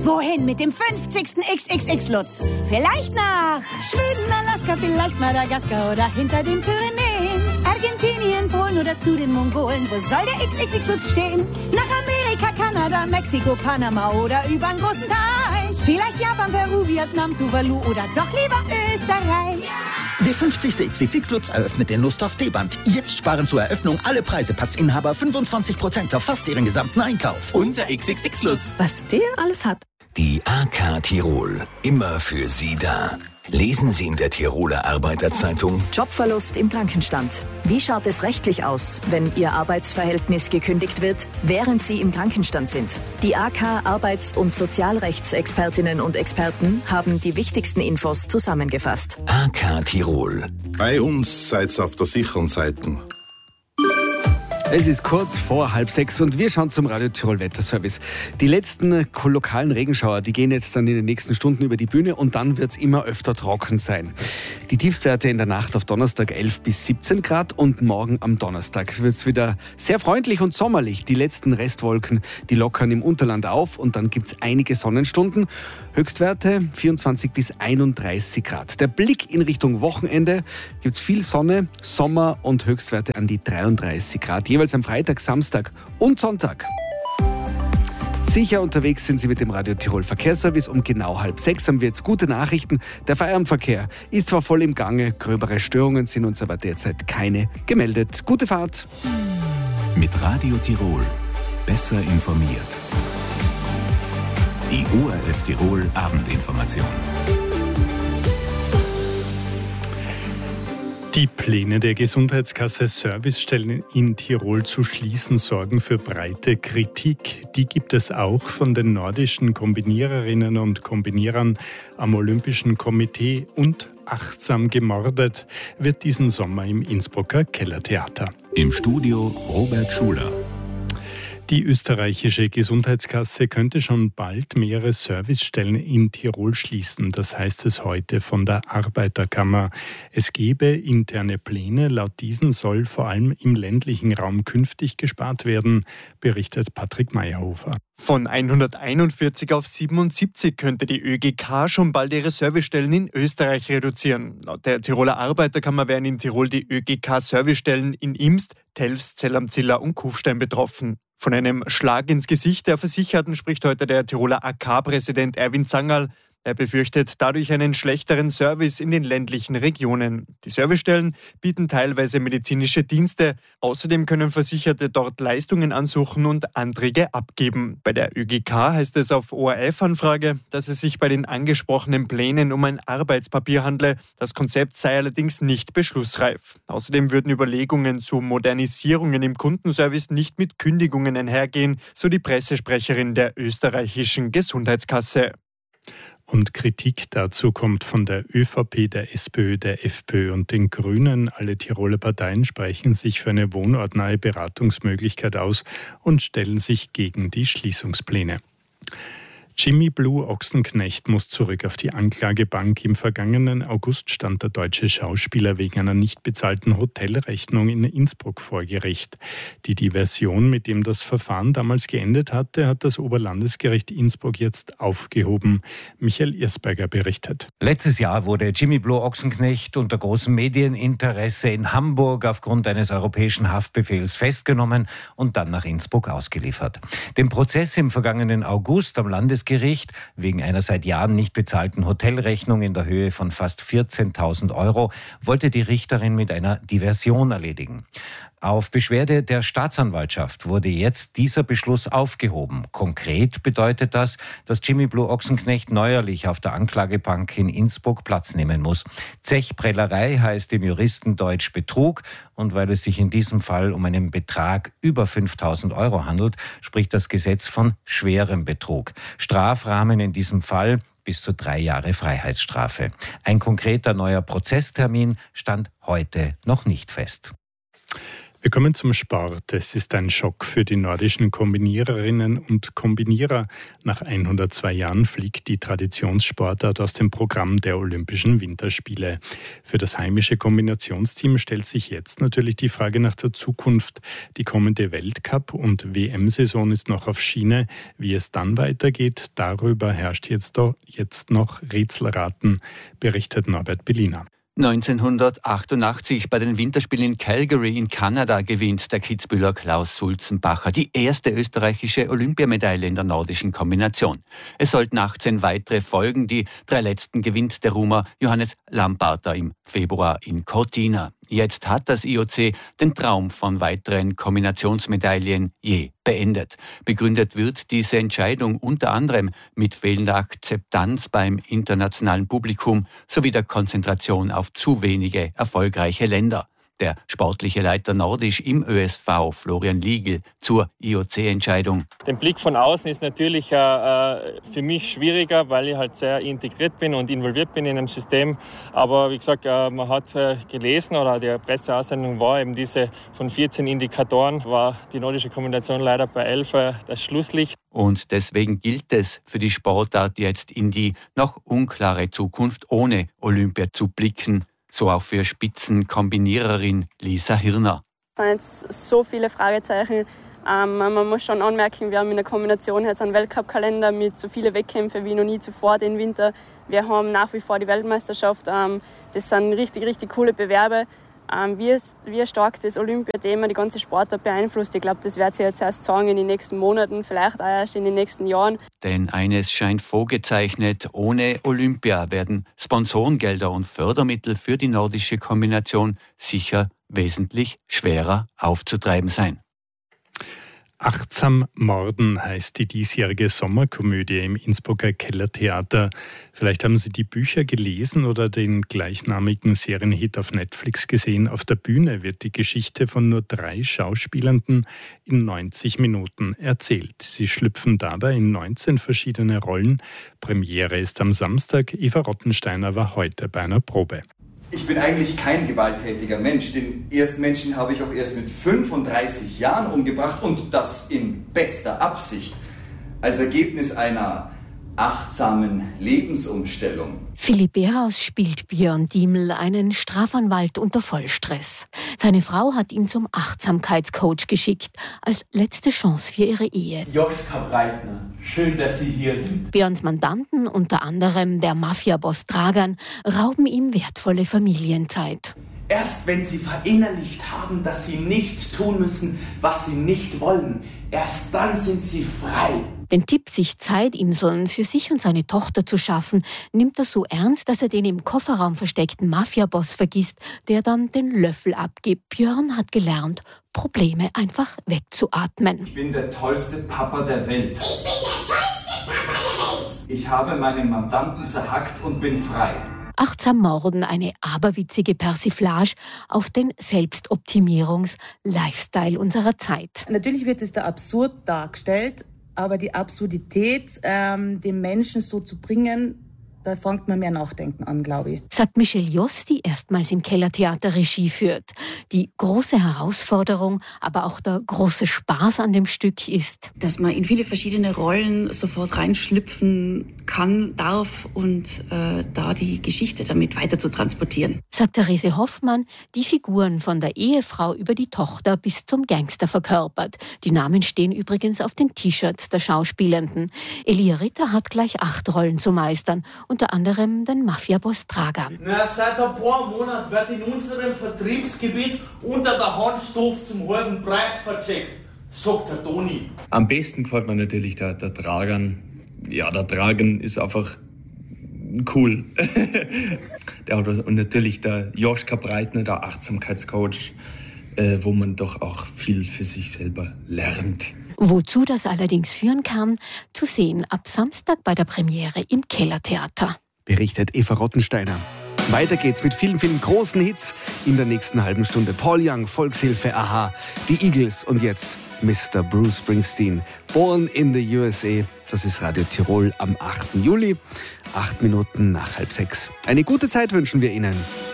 Wohin mit dem 50. XXX-Lutz? Vielleicht nach Schweden, Alaska, vielleicht Madagaskar oder hinter den Pyrenäen. Argentinien, Polen oder zu den Mongolen. Wo soll der XXX-Lutz stehen? Nach Amerika, Kanada, Mexiko, Panama oder übern großen Teich. Vielleicht Japan, Peru, Vietnam, Tuvalu oder doch lieber Österreich. Der 50. XXX-Lutz eröffnet den Lusthof D-Band. Jetzt sparen zur Eröffnung alle Preisepassinhaber 25% auf fast ihren gesamten Einkauf. Unser XXX-Lutz. Was der alles hat. Die AK Tirol. Immer für Sie da. Lesen Sie in der Tiroler Arbeiterzeitung: Jobverlust im Krankenstand. Wie schaut es rechtlich aus, wenn Ihr Arbeitsverhältnis gekündigt wird, während Sie im Krankenstand sind? Die AK Arbeits- und Sozialrechtsexpertinnen und Experten haben die wichtigsten Infos zusammengefasst. AK Tirol. Bei uns seid's auf der sicheren Seite. Es ist kurz vor 5:30 und wir schauen zum Radio Tirol Wetterservice. Die letzten lokalen Regenschauer, die gehen jetzt dann in den nächsten Stunden über die Bühne und dann wird es immer öfter trocken sein. Die Tiefstwerte in der Nacht auf Donnerstag 11 bis 17 Grad und morgen am Donnerstag wird es wieder sehr freundlich und sommerlich. Die letzten Restwolken, die lockern im Unterland auf und dann gibt es einige Sonnenstunden. Höchstwerte 24 bis 31 Grad. Der Blick in Richtung Wochenende, gibt es viel Sonne, Sommer und Höchstwerte an die 33 Grad. Jeweils am Freitag, Samstag und Sonntag. Sicher unterwegs sind Sie mit dem Radio Tirol Verkehrsservice. Um genau 5:30 haben wir jetzt gute Nachrichten. Der Feierabendverkehr ist zwar voll im Gange, gröbere Störungen sind uns aber derzeit keine gemeldet. Gute Fahrt. Mit Radio Tirol. Besser informiert. Die ORF Tirol Abendinformation. Die Pläne der Gesundheitskasse Servicestellen in Tirol zu schließen sorgen für breite Kritik. Die gibt es auch von den nordischen Kombiniererinnen und Kombinierern am Olympischen Komitee und achtsam gemordet wird diesen Sommer im Innsbrucker Kellertheater. Im Studio Robert Schuler. Die österreichische Gesundheitskasse könnte schon bald mehrere Servicestellen in Tirol schließen. Das heißt es heute von der Arbeiterkammer. Es gebe interne Pläne. Laut diesen soll vor allem im ländlichen Raum künftig gespart werden, berichtet Patrick Meyerhofer. Von 141 auf 77 könnte die ÖGK schon bald ihre Servicestellen in Österreich reduzieren. Laut der Tiroler Arbeiterkammer wären in Tirol die ÖGK-Servicestellen in Imst, Telfs, Zell am Ziller und Kufstein betroffen. Von einem Schlag ins Gesicht der Versicherten spricht heute der Tiroler AK-Präsident Erwin Zangerl. Er befürchtet dadurch einen schlechteren Service in den ländlichen Regionen. Die Servicestellen bieten teilweise medizinische Dienste. Außerdem können Versicherte dort Leistungen ansuchen und Anträge abgeben. Bei der ÖGK heißt es auf ORF-Anfrage, dass es sich bei den angesprochenen Plänen um ein Arbeitspapier handle. Das Konzept sei allerdings nicht beschlussreif. Außerdem würden Überlegungen zu Modernisierungen im Kundenservice nicht mit Kündigungen einhergehen, so die Pressesprecherin der österreichischen Gesundheitskasse. Und Kritik dazu kommt von der ÖVP, der SPÖ, der FPÖ und den Grünen. Alle Tiroler Parteien sprechen sich für eine wohnortnahe Beratungsmöglichkeit aus und stellen sich gegen die Schließungspläne. Jimmy Blue Ochsenknecht muss zurück auf die Anklagebank. Im vergangenen August stand der deutsche Schauspieler wegen einer nicht bezahlten Hotelrechnung in Innsbruck vor Gericht. Die Diversion, mit dem das Verfahren damals geendet hatte, hat das Oberlandesgericht Innsbruck jetzt aufgehoben. Michael Irsberger berichtet. Letztes Jahr wurde Jimmy Blue Ochsenknecht unter großem Medieninteresse in Hamburg aufgrund eines europäischen Haftbefehls festgenommen und dann nach Innsbruck ausgeliefert. Den Prozess im vergangenen August am Landesgericht wegen einer seit Jahren nicht bezahlten Hotelrechnung in der Höhe von fast 14.000 € wollte die Richterin mit einer Diversion erledigen. Auf Beschwerde der Staatsanwaltschaft wurde jetzt dieser Beschluss aufgehoben. Konkret bedeutet das, dass Jimmy Blue Ochsenknecht neuerlich auf der Anklagebank in Innsbruck Platz nehmen muss. Zechprellerei heißt im Juristendeutsch Betrug und weil es sich in diesem Fall um einen Betrag über 5.000 € handelt, spricht das Gesetz von schwerem Betrug. Strafrahmen in diesem Fall bis zu 3 Jahre Freiheitsstrafe. Ein konkreter neuer Prozesstermin stand heute noch nicht fest. Wir kommen zum Sport. Es ist ein Schock für die nordischen Kombiniererinnen und Kombinierer. Nach 102 Jahren fliegt die Traditionssportart aus dem Programm der Olympischen Winterspiele. Für das heimische Kombinationsteam stellt sich jetzt natürlich die Frage nach der Zukunft. Die kommende Weltcup- und WM-Saison ist noch auf Schiene. Wie es dann weitergeht, darüber herrscht jetzt noch Rätselraten, berichtet Norbert Bellina. 1988 bei den Winterspielen in Calgary in Kanada gewinnt der Kitzbüheler Klaus Sulzenbacher die erste österreichische Olympiamedaille in der nordischen Kombination. Es sollten 18 weitere folgen. Die 3 letzten gewinnt der Rumer Johannes Lamparter im Februar in Cortina. Jetzt hat das IOC den Traum von weiteren Kombinationsmedaillen je beendet. Begründet wird diese Entscheidung unter anderem mit fehlender Akzeptanz beim internationalen Publikum sowie der Konzentration auf zu wenige erfolgreiche Länder. Der sportliche Leiter Nordisch im ÖSV, Florian Liegl, zur IOC-Entscheidung. Der Blick von außen ist natürlich für mich schwieriger, weil ich halt sehr integriert bin und involviert bin in einem System. Aber wie gesagt, man hat gelesen oder die Presseaussendung war eben diese von 14 Indikatoren, war die nordische Kombination leider bei 11 das Schlusslicht. Und deswegen gilt es für die Sportart jetzt in die noch unklare Zukunft ohne Olympia zu blicken. So auch für Spitzenkombiniererin Lisa Hirner. Es sind jetzt so viele Fragezeichen. Man muss schon anmerken, wir haben in der Kombination jetzt einen Weltcup-Kalender mit so vielen Wettkämpfen wie noch nie zuvor den Winter. Wir haben nach wie vor die Weltmeisterschaft. Das sind richtig, richtig coole Bewerbe. Wie stark das Olympiathema die ganze Sportart beeinflusst, ich glaube, das wird sich jetzt erst sagen in den nächsten Monaten, vielleicht auch erst in den nächsten Jahren. Denn eines scheint vorgezeichnet, ohne Olympia werden Sponsorengelder und Fördermittel für die nordische Kombination sicher wesentlich schwerer aufzutreiben sein. Achtsam Morden heißt die diesjährige Sommerkomödie im Innsbrucker Kellertheater. Vielleicht haben Sie die Bücher gelesen oder den gleichnamigen Serienhit auf Netflix gesehen. Auf der Bühne wird die Geschichte von nur 3 Schauspielenden in 90 Minuten erzählt. Sie schlüpfen dabei in 19 verschiedene Rollen. Premiere ist am Samstag. Eva Rottensteiner war heute bei einer Probe. Ich bin eigentlich kein gewalttätiger Mensch. Den ersten Menschen habe ich auch erst mit 35 Jahren umgebracht und das in bester Absicht. Als Ergebnis einer achtsamen Lebensumstellung. Philipp Behraus spielt Björn Dieml, einen Strafanwalt unter Vollstress. Seine Frau hat ihn zum Achtsamkeitscoach geschickt, als letzte Chance für ihre Ehe. Joschka Breitner, schön, dass Sie hier sind. Björns Mandanten, unter anderem der Mafia-Boss Dragan, rauben ihm wertvolle Familienzeit. Erst wenn Sie verinnerlicht haben, dass Sie nicht tun müssen, was Sie nicht wollen, erst dann sind Sie frei. Den Tipp, sich Zeitinseln für sich und seine Tochter zu schaffen, nimmt er so ernst, dass er den im Kofferraum versteckten Mafia-Boss vergisst, der dann den Löffel abgibt. Björn hat gelernt, Probleme einfach wegzuatmen. Ich bin der tollste Papa der Welt. Ich bin der tollste Papa der Welt. Ich habe meinen Mandanten zerhackt und bin frei. Achtsam Morden, eine aberwitzige Persiflage auf den Selbstoptimierungs-Lifestyle unserer Zeit. Natürlich wird es da absurd dargestellt, aber die Absurdität, den Menschen so zu bringen, da fängt man mehr Nachdenken an, glaube ich. Sagt Michelle Joss, die erstmals im Kellertheater Regie führt. Die große Herausforderung, aber auch der große Spaß an dem Stück ist, dass man in viele verschiedene Rollen sofort reinschlüpfen kann, darf und da die Geschichte damit weiter zu transportieren. Sagt Therese Hoffmann, die Figuren von der Ehefrau über die Tochter bis zum Gangster verkörpert. Die Namen stehen übrigens auf den T-Shirts der Schauspielenden. Elia Ritter hat gleich 8 Rollen zu meistern, unter anderem den Mafia-Boss Dragan. Seit ein paar Monaten wird in unserem Vertriebsgebiet unter der Handstufe zum halben Preis vercheckt, sagt der Toni. Am besten gefällt mir natürlich der Dragan. Ja, der Dragan ist einfach cool. Und natürlich der Joschka Breitner, der Achtsamkeitscoach, wo man doch auch viel für sich selber lernt. Wozu das allerdings führen kann, zu sehen ab Samstag bei der Premiere im Kellertheater. Berichtet Eva Rottensteiner. Weiter geht's mit vielen, vielen großen Hits in der nächsten halben Stunde. Paul Young, Volkshilfe, Aha, die Eagles und jetzt Mr. Bruce Springsteen. Born in the USA. Das ist Radio Tirol am 8. Juli. 8 Minuten nach 5:30. Eine gute Zeit wünschen wir Ihnen.